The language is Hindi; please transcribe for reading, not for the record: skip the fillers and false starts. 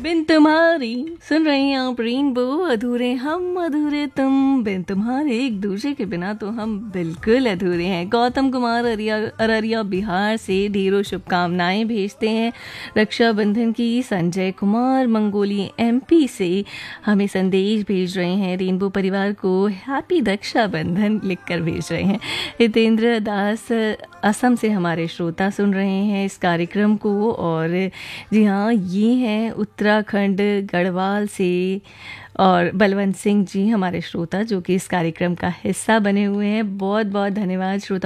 बिन तुम्हारी सुन रही हैं आप रेनबो, अधूरे हम अधूरे तुम, बिन तुम्हारे एक दूसरे के बिना तो हम बिल्कुल अधूरे हैं। गौतम कुमार अररिया बिहार से ढेरों शुभकामनाएं भेजते हैं रक्षाबंधन की। संजय कुमार मंगोली एमपी से हमें संदेश भेज रहे हैं, रेनबो परिवार को हैप्पी रक्षाबंधन लिखकर भेज रहे हैं। हितेंद्र दास असम से हमारे श्रोता सुन रहे हैं इस कार्यक्रम को, और जी हाँ, ये हैं उत्तराखंड गढ़वाल से, और बलवंत सिंह जी हमारे श्रोता जो कि इस कार्यक्रम का हिस्सा बने हुए हैं। बहुत बहुत धन्यवाद श्रोता